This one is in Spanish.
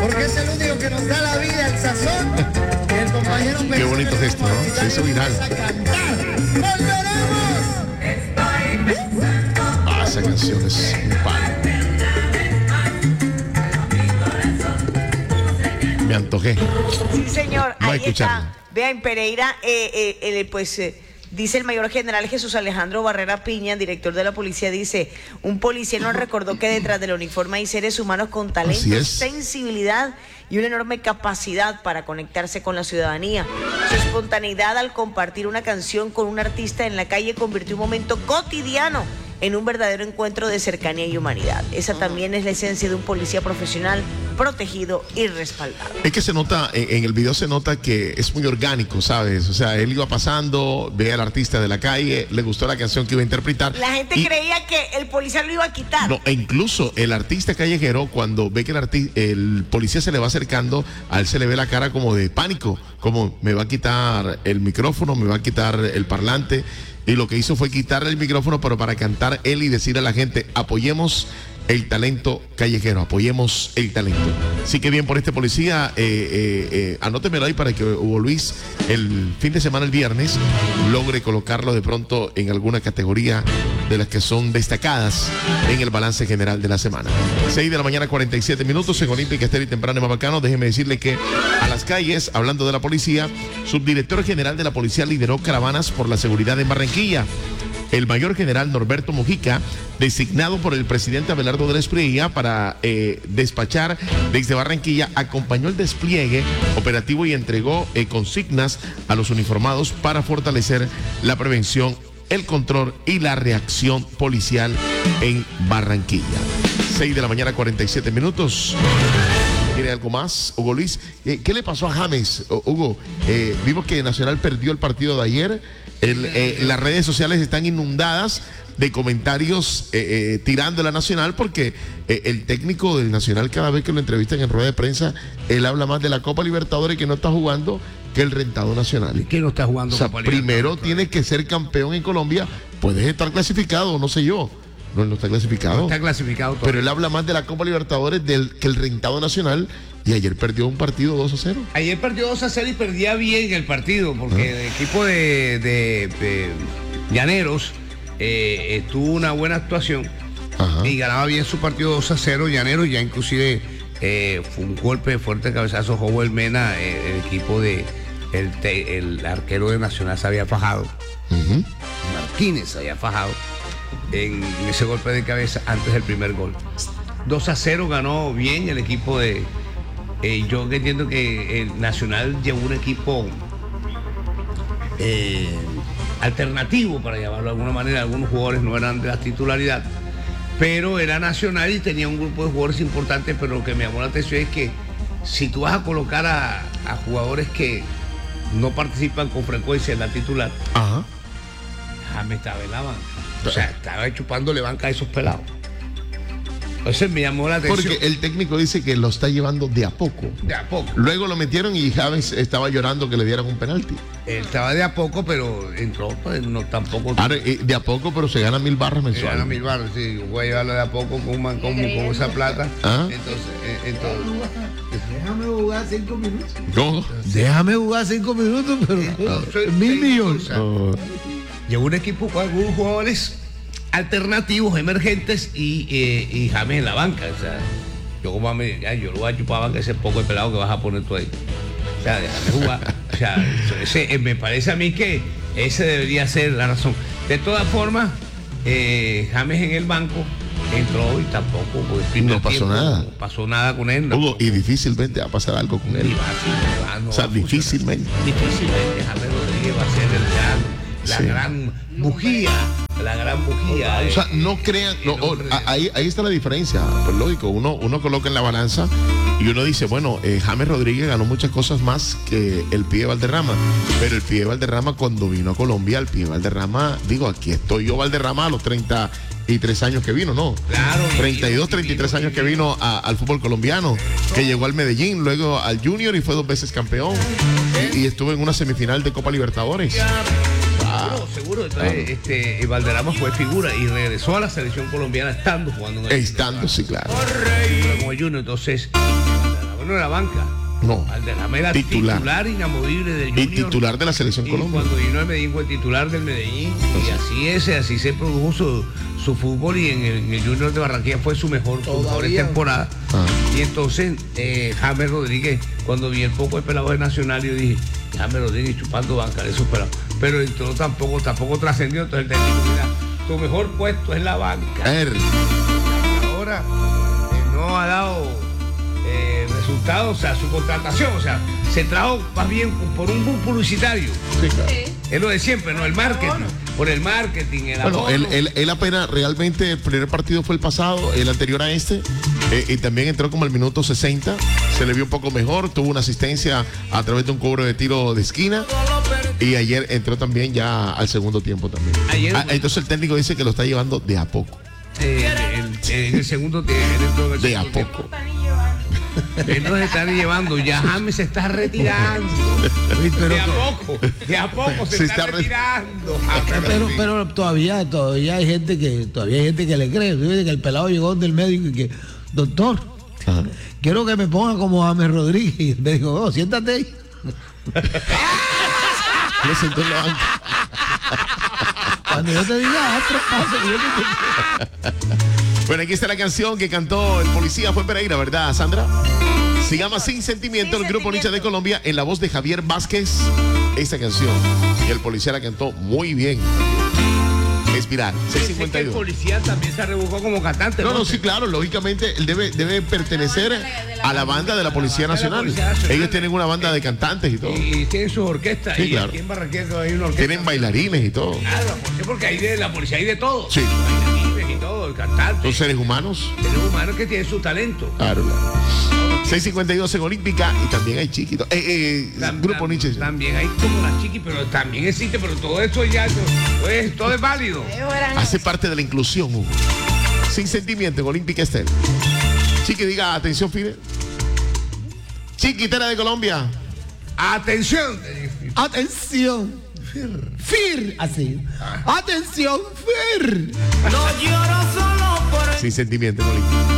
porque es el único que nos da la vida, el sazón. Y el compañero Qué bonito gesto, ¿no? Se hizo viral. ¡Volveremos! Ah, esa canción es un palo. Me antojé. Sí, señor. No Ahí escucharlo. está. Vea, en Pereira, dice el mayor general Jesús Alejandro Barrera Piña, director de la policía, dice, un policía nos recordó que detrás del uniforme hay seres humanos con Así talento, es. sensibilidad y una enorme capacidad para conectarse con la ciudadanía. Su espontaneidad al compartir una canción con un artista en la calle convirtió un momento cotidiano en un verdadero encuentro de cercanía y humanidad. Esa también es la esencia de un policía profesional, protegido y respaldado. Es que se nota, en el video se nota que es muy orgánico, ¿sabes? O sea, él iba pasando, ve al artista de la calle, le gustó la canción que iba a interpretar. La gente creía que el policía lo iba a quitar. No, e incluso el artista callejero, cuando ve que el policía se le va acercando, a él se le ve la cara como de pánico, como me va a quitar el micrófono, me va a quitar el parlante. Y lo que hizo fue quitarle el micrófono, pero para cantar él y decirle a la gente, apoyemos el talento callejero, apoyemos el talento. Así que bien por este policía, anótemelo ahí para que Hugo Luis el fin de semana, el viernes, logre colocarlo de pronto en alguna categoría de las que son destacadas en el balance general de la semana. 6 de la mañana, 47 minutos en Olímpica Estéreo y Temprano en Mabacano. Déjeme decirle que a las calles, hablando de la policía, subdirector general de la policía lideró caravanas por la seguridad en Barranquilla. El mayor general Norberto Mujica, designado por el presidente Abelardo de la Espriella para despachar desde Barranquilla, acompañó el despliegue operativo y entregó consignas a los uniformados para fortalecer la prevención, el control y la reacción policial en Barranquilla. 6 de la mañana, 47 minutos. ¿Tiene algo más, Hugo Luis? ¿Qué le pasó a James, Hugo? Vimos que Nacional perdió el partido de ayer. Las redes sociales están inundadas de comentarios tirando a la Nacional porque el técnico del Nacional, cada vez que lo entrevistan en rueda de prensa, él habla más de la Copa Libertadores, que no está jugando, que el rentado Nacional. ¿Qué no está jugando? O sea, Copa primero Libertadores? tienes que ser campeón en Colombia, puedes estar clasificado, no sé yo. No, él no está clasificado. No está clasificado todavía. Pero él habla más de la Copa Libertadores que el rentado Nacional, y ayer perdió un partido 2-0. Ayer perdió 2-0 y perdía bien el partido, porque el equipo de Llaneros tuvo una buena actuación. Ajá. Y ganaba bien su partido 2-0. Llaneros ya inclusive fue un golpe de fuerte cabezazo. Joel Mena, el equipo el arquero de Nacional se había fajado. Martínez se había fajado en ese golpe de cabeza antes del primer gol. 2-0 ganó bien el equipo de... yo entiendo que el Nacional llevó un equipo alternativo, para llamarlo de alguna manera. Algunos jugadores no eran de la titularidad, pero era Nacional y tenía un grupo de jugadores importantes. Pero lo que me llamó la atención es que si tú vas a colocar a jugadores que no participan con frecuencia en la titular, Ajá. James estaba en la banca. O sea, estaba chupándole banca a esos pelados. Entonces me llamó la atención. Porque el técnico dice que lo está llevando de a poco. De a poco. Luego lo metieron y James estaba llorando que le dieran un penalti. Él estaba de a poco, pero entró, pues no tampoco. Ahora, de a poco, pero se gana 1.000 barras Se mensuales. gana 1.000 barras, sí. Yo voy a llevarlo de a poco con esa plata. ¿Ah? Entonces, Déjame jugar 5 minutos. ¿Cómo? Déjame jugar 5 minutos, pero soy 1.000 millones. Oh. llegó un equipo con algunos jugadores alternativos, emergentes y James en la banca. O sea, yo como yo lo voy a chupar banca ese poco de pelado que vas a poner tú ahí. O sea, déjame jugar. O sea, me parece a mí que ese debería ser la razón. De todas formas, James en el banco entró y tampoco No pasó nada. No pasó nada con él. Hugo, y difícilmente va a pasar algo con él. No O sea, va a funcionar. difícilmente. Difícilmente James Rodríguez va a ser la Sí. gran bujía. La gran bujía. O sea, no crean, ahí está la diferencia. Pues lógico, uno coloca en la balanza y uno dice, bueno, James Rodríguez ganó muchas cosas más que el Pibe Valderrama, pero el Pibe Valderrama cuando vino a Colombia, el Pibe Valderrama, digo, aquí estoy yo Valderrama a los 33 años que vino, ¿no? Claro. 32, 33 años que vino al fútbol colombiano, que llegó al Medellín, luego al Junior y fue 2 veces campeón y estuvo en una semifinal de Copa Libertadores. Seguro. Entonces, Valderrama fue figura y regresó a la selección colombiana estando jugando en el Estando, sí, claro. como el Junior. Entonces, bueno de la banca. No. Valderrama era Titular. titular inamovible del Y Junior. titular de la selección Y Colombia. cuando vino al Medellín fue titular del Medellín. Y así se produjo su fútbol, y en el Junior de Barranquilla fue su mejor temporada. Ah. Y entonces James Rodríguez, cuando vi el poco de pelado de Nacional, yo dije, James Rodríguez chupando banca de esos pelados. Pero entró tampoco trascendió. Entonces el técnico, mira, tu mejor puesto es la banca. Ahora no ha dado resultados, o sea, su contratación, o sea, se trajo más bien por un boom publicitario. Sí, claro. Es lo de siempre, ¿no? El marketing. Por el marketing, el Bueno, abono. él apenas realmente el primer partido fue el pasado, el anterior a este, y también entró como al minuto 60, se le vio un poco mejor, tuvo una asistencia a través de un cobro de tiro de esquina, y ayer entró también ya al segundo tiempo también. Entonces el técnico dice que lo está llevando de a poco. En el segundo tiempo. De a poco. Él nos está llevando, ya James se está retirando. De a poco se está retirando. Pero todavía hay gente que le cree. Fíjate que el pelado llegó del médico y que, doctor, Ajá. quiero que me ponga como James Rodríguez. Y el médico, oh, siéntate ahí. Le sentó en la banca. Cuando yo te diga, Bueno, aquí está la canción que cantó el policía, fue Pereira, ¿verdad, Sandra? Se llama Sin Sentimiento, el grupo Ninja de Colombia, en la voz de Javier Vázquez, esta canción. Y el policía la cantó muy bien. Es viral, Pensé que el 652. policía también se rebuscó como cantante. No, sí, claro, lógicamente él debe pertenecer a la banda de la Policía Nacional. Ellos tienen una banda de cantantes y todo. Y tienen sus orquestas. Sí, y claro. aquí en Barranquilla hay una orquesta. Tienen bailarines y todo. Claro, porque hay de la policía hay de todo. Sí. Bailarines y todo, cantantes. Son seres humanos. Seres humanos que tienen su talento. Claro, claro. 652 en Olímpica y también hay chiquitos. Grupo Nietzsche. También hay como las chiquis, pero también existe, pero todo esto ya todo es válido. Hace parte de la inclusión, Hugo. Sin Sentimiento en Olímpica Estel. Chiqui, diga, atención, Fide. Chiquitera de Colombia. Atención. atención. Fir, así. Atención, Fir. Sin Sentimiento en Olímpica.